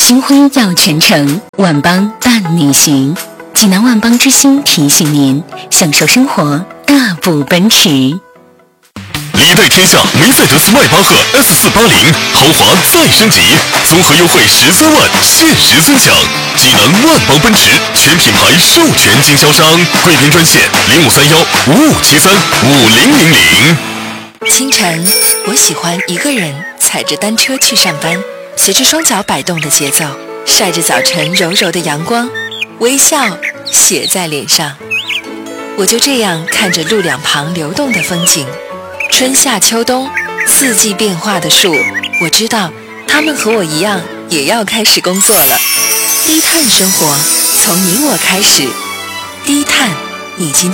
星辉耀全城，万邦伴你行。济南万邦之星提醒您，享受生活，大步奔驰。 历代天下梅赛德斯迈巴赫 S480豪华再升级，综合优惠13万，限时尊享。济南万邦奔驰全品牌授权经销商，贵宾专线053155735000。 清晨，我喜欢一个人踩着单车去上班，随着双脚摆动的节奏，晒着早晨柔柔的阳光，微笑写在脸上。我就这样看着路两旁流动的风景，春夏秋冬四季变化的树，我知道他们和我一样也要开始工作了。低碳生活从你我开始，低碳，你今天